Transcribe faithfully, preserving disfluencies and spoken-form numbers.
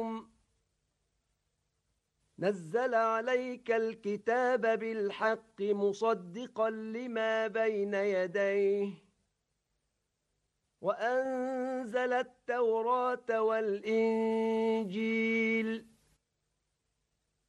نزل عليك الكتاب بالحق مصدقا لما بين يديه وأنزل التوراة والإنجيل